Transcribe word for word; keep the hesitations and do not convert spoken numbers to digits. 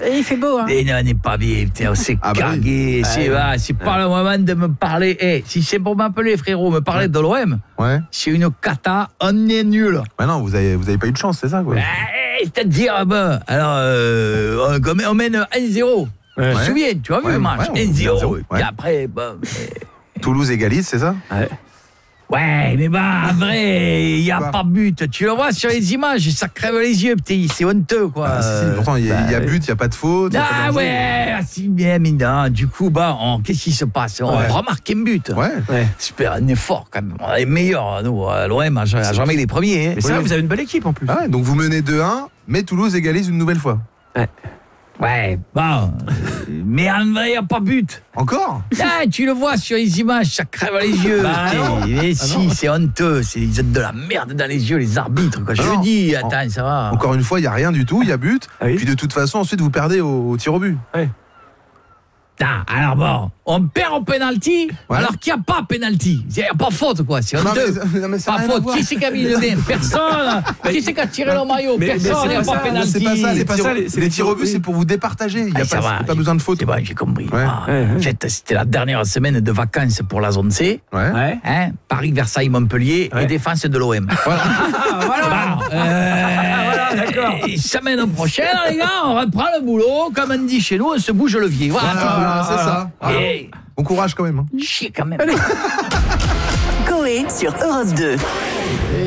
Et il fait beau, hein. Et non, on n'est pas bien, putain, on s'est Ah bah cargué. oui. C'est, Ouais. ah, c'est pas le moment de me parler. Eh, si c'est pour m'appeler, frérot, me parler de l'O M, Ouais. c'est une cata, on est nul. Bah non, vous avez, vous avez pas eu de chance, c'est ça, quoi. Eh, c'est-à-dire, ben, alors, euh, on, on mène un zéro. Ouais. Tu te souviens, tu as vu Ouais, le match, ouais, on- un zéro. un zéro, Et ouais. après, bon... Toulouse égalise, c'est ça? Ouais. Ouais, mais bah, en vrai, il n'y a Quoi pas but. Tu le vois sur les images, ça crève les yeux, putain, c'est honteux, quoi. Ah, si, si, pourtant, il y, a- il y a but, il n'y a pas de faute. il y a pas Ah d'enjeu. ouais, si bien, mais non, du coup, bah, on- qu'est-ce qui se passe? On Ouais. remarque un but. Ouais. Ouais. Super, on est fort quand même. On est meilleurs, nous, à l'O M, à jamais les premiers. Hein. Mais c'est vrai, vous avez une belle équipe en plus. Ah ouais, donc vous menez deux un, mais Toulouse égalise une nouvelle fois. Ouais, bon, euh, mais en vrai, il n'y a pas but. Encore? Ah, tu le vois sur les images, ça crève les yeux. Bah putain. non. Mais si, c'est honteux. C'est, ils ont de la merde dans les yeux, les arbitres. Quoi. Je Ah le non. dis, attends, ça va. Encore une fois, il n'y a rien du tout, il y a but. Ah oui. Puis de toute façon, ensuite, vous perdez au, au tir au but. Ah, alors bon, on perd au penalty, Ouais. alors qu'il n'y a pas penalty. Il n'y a pas faute, quoi. C'est Non, honteux. mais- non, mais ça a Pas rien à faute. voir. Qui c'est qui a mis le nez? Personne. Qui c'est qui a tiré le maillot? Mais- mais Personne. c'est Il n'y a pas pas ça, penalty. C'est pas ça, les, C'est pas tirs, ça, les- c'est les les tirs au but, tirs- c'est pour vous départager. Il n'y a, Ah, ça pas, va, c'est pas besoin de faute. C'est bon, j'ai compris. Ouais. Ah, Ouais, ouais. En fait, c'était la dernière semaine de vacances pour la zone C. Ouais. Ouais. Hein, Paris, Versailles, Montpellier Ouais. et défense de l'O M. Ah, voilà. Bon, euh, Voilà, d'accord. et semaine prochaine, les gars, on reprend le boulot. Comme on dit chez nous, on se bouge le levier. Voilà. Voilà, voilà, c'est ça. Voilà. Et Bon courage quand même. hein. chier quand même. Coé sur Europe deux.